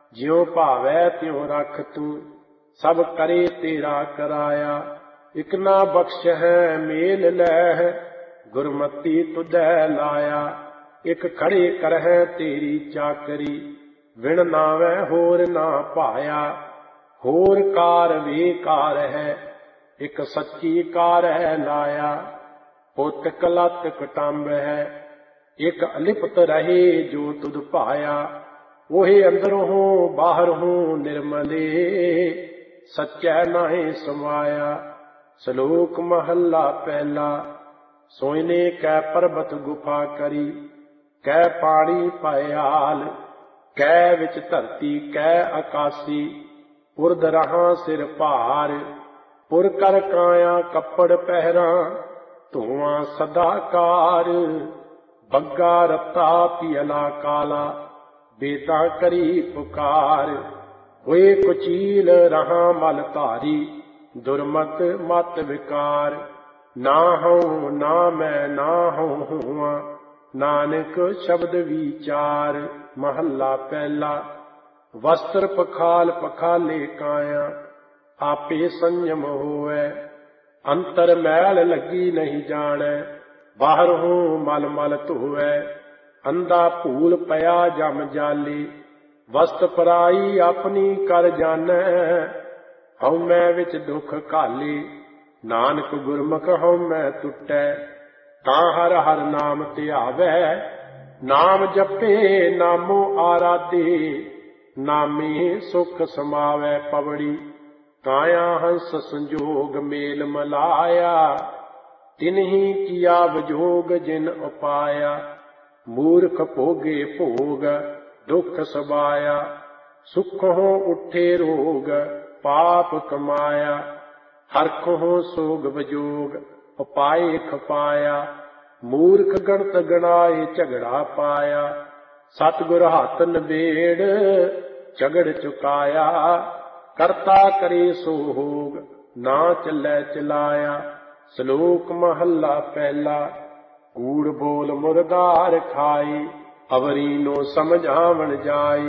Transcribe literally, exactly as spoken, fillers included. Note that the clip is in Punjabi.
ਜਿਉ ਭਾਵੈ ਤਿਉ ਰਖ ਤੂੰ, ਸਭ ਕਰੇ ਤੇਰਾ ਕਰਾਇਆ। ਇਕ ਨਾ ਬਖਸ਼ਹਿ ਮੇਲ ਲੈਹਿ, ਗੁਰਮਤੀ ਤੁਧੈ ਲਾਇਆ। ਇਕ ਖੜੇ ਕਰਹਿ ਤੇਰੀ ਚਾਕਰੀ, ਵਿਣ ਨਾਵੈ ਹੋਰ ਨਾ ਭਾਇਆ। ਹੋਰ ਕਾਰ ਵੇਕਾਰ ਹੈ, ਇਕ ਸੱਚੀ ਕਾਰ ਹੈ ਲਾਇਆ। ਪੁੱਤ ਕਲਤ ਕਟੰਬ ਹੈ, ਇਕ ਅਲਿਪਤ ਰਹੇ ਜੋ ਤੁਧ ਭਾਇਆ। ਉਹੇ ਅੰਦਰੋਂ ਬਾਹਰੋਂ ਨਿਰਮਲੇ, ਸੱਚੈ ਨਾਹੀਂ ਸਮਾਇਆ। ਸ਼ਲੋਕ ਮਹੱਲਾ ਪਹਿਲਾ। ਸੋਇਨੇ ਕੈ ਪਰਬਤ ਗੁਫਾ ਕਰੀ, ਕੈ ਪਾਣੀ ਪਾਇਆਲ। ਕੈ ਵਿੱਚ ਧਰਤੀ ਕੈ ਆਕਾਸੀ, ਉਰਧ ਰਹਾਂ ਸਿਰ ਭਾਰ। ਪੁਰ ਕਰ ਕਾਇਆ ਕੱਪੜ ਪਹਿਰਾਂ, ਧੂਆਂ ਸਦਾ ਕਾਰ। ਬੱਗਾ ਰੱਤਾ ਪਿਅਲਾ ਕਾਲਾ, ਬੇਤਾ ਕਰੀ ਪੁਕਾਰ। ਹੋਏ ਕੁਚੀਲ ਰਹਾਂ ਮਲ ਧਾਰੀ, ਦੁਰਮਤ ਮਤ ਵਿਕਾਰ। ਨਾ ਹਉ ਨਾ ਮੈਂ ਨਾ ਹਉ ਹੂਆਂ, ਨਾਨਕ ਸ਼ਬਦ ਵਿਚਾਰ। ਮਹੱਲਾ ਪਹਿਲਾ। ਵਸਤਰ ਪਖਾਲ ਪਖਾਲੇ ਕਾਇਆ, ਆਪੇ ਸੰਜਮ ਹੋਵੈ। ਅੰਤਰ ਮੈਲ ਲੱਗੀ ਨਹੀਂ ਜਾਣੈ, ਬਾਹਰੋਂ ਮਲ ਮਲ ਧੋਵੈ। ਅੰਧਾ ਭੂਲ ਪਿਆ ਜਮ ਜਾਲੀ, ਵਸਤ ਪਰਾਈ ਆਪਣੀ ਕਰ ਜਾਣੈ। ਹਉਮੈ ਵਿੱਚ ਦੁੱਖ ਘਾਲੀ, ਨਾਨਕ ਗੁਰਮੁਖ ਹਉਮੈ ਟੁੱਟੈ। ਤਾਂ ਹਰ ਹਰ ਨਾਮ ਧਿਆਵੈ, ਨਾਮ ਜਪੇ ਨਾਮੋ ਆਰਾਧੇ। ਨਾਮੇ ਸੁਖ ਸਮਾਵੈ ਪਵੜੀ, ਕਾਇਆ ਹੰਸ ਸੰਜੋਗ ਮੇਲ ਮਲਾਇਆ। ਤਿਨਹੀ ਕੀਆ ਵਿਜੋਗ ਜਿਨ ਉਪਾਇਆ, ਮੂਰਖ ਭੋਗੇ ਭੋਗ ਦੁੱਖ ਸਬਾਇਆ। ਸੁਖੋਂ ਉੱਠੇ ਰੋਗ ਪਾਪ ਕਮਾਇਆ, ਹਰਖੋਂ ਸੋਗ ਵਿਜੋਗ ਉਪਾਏ ਖਪਾਇਆ। ਮੂਰਖ ਗਣਤ ਗਣਾਏ ਝਗੜਾ ਪਾਇਆ, ਸਤਿਗੁਰ ਹੱਥ ਨਬੇੜ ਝਗੜ ਚੁਕਾਇਆ। ਕਰਤਾ ਕਰੇ ਸੋ ਹੋਗ, ਨਾ ਚੱਲੈ ਚਲਾਇਆ। ਸ਼ਲੋਕ ਮਹੱਲਾ ਪਹਿਲਾ। ਕੂੜ ਬੋਲ ਮੁਰਦਾਰ ਖਾਈ, ਅਵਰੀ ਨੋ ਸਮਝਾਵਣ ਜਾਈ।